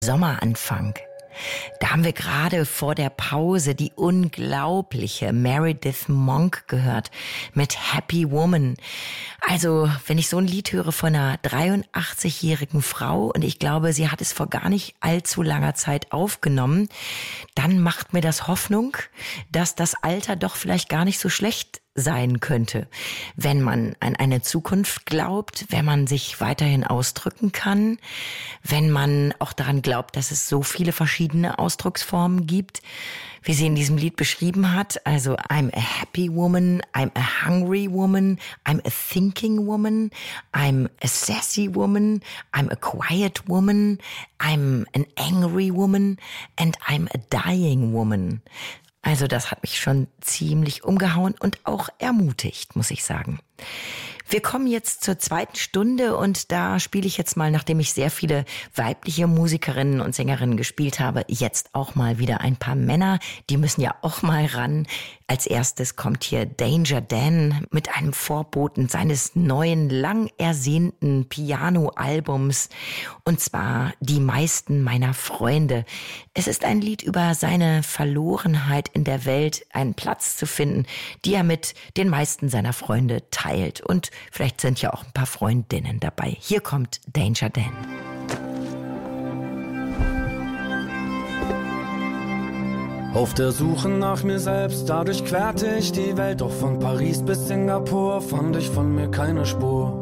Sommeranfang. Da haben wir gerade vor der Pause die unglaubliche Meredith Monk gehört mit Happy Woman. Also, wenn ich so ein Lied höre von einer 83-jährigen Frau und ich glaube, sie hat es vor gar nicht allzu langer Zeit aufgenommen, dann macht mir das Hoffnung, dass das Alter doch vielleicht gar nicht so schlecht sein könnte, wenn man an eine Zukunft glaubt, wenn man sich weiterhin ausdrücken kann, wenn man auch daran glaubt, dass es so viele verschiedene Ausdrucksformen gibt, wie sie in diesem Lied beschrieben hat. Also I'm a happy woman, I'm a hungry woman, I'm a thinking woman, I'm a sassy woman, I'm a quiet woman, I'm an angry woman and I'm a dying woman. Also das hat mich schon ziemlich umgehauen und auch ermutigt, muss ich sagen. Wir kommen jetzt zur zweiten Stunde und da spiele ich jetzt mal, nachdem ich sehr viele weibliche Musikerinnen und Sängerinnen gespielt habe, jetzt auch mal wieder ein paar Männer. Die müssen ja auch mal ran. Als erstes kommt hier Danger Dan mit einem Vorboten seines neuen, lang ersehnten Piano-Albums. Und zwar Die meisten meiner Freunde. Es ist ein Lied über seine Verlorenheit in der Welt, einen Platz zu finden, die er mit den meisten seiner Freunde teilt. Und vielleicht sind ja auch ein paar Freundinnen dabei. Hier kommt Danger Dan. Auf der Suche nach mir selbst, dadurch querte ich die Welt. Doch von Paris bis Singapur fand ich von mir keine Spur.